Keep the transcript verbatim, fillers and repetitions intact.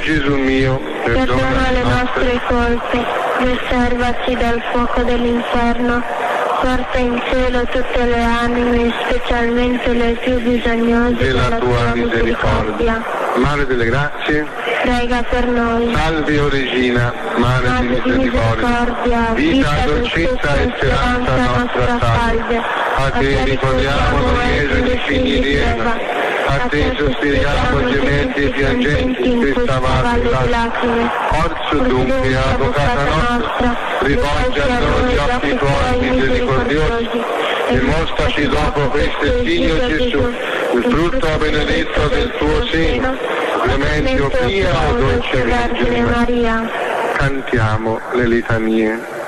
Gesù mio, perdona le nostre colpe, riservaci dal fuoco dell'inferno, porta in cielo tutte le anime, specialmente le più bisognose della, della tua misericordia. misericordia. Mare delle grazie, prega per noi. Salve o Regina, Mare, Mare di misericordia, vita, dolcezza e speranza nostra salve. A te ricordiamo noi esuli figli di Eva, a te sospiriamo gementi e piangenti in questa valle di lacrime. Orso dunque, avvocata nostra, rivolgi a noi gli occhi tuoi misericordiosi e mostraci dopo questo Figlio Gesù, il frutto benedetto del tuo seno, Clemente, o pia, o dolce Vergine Maria. Cantiamo le litanie.